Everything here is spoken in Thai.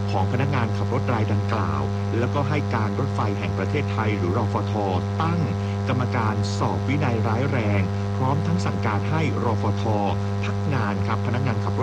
ของพนักงานขับรถรายดังกล่าวแล้วก็ให้การรถไฟแห่งประเทศไทยหรือรฟท.ตั้งกรรมการสอบวินัยร้ายแรงพร้อมทั้งสั่งการให้รฟท.พักงานครับพนักงานขับรถ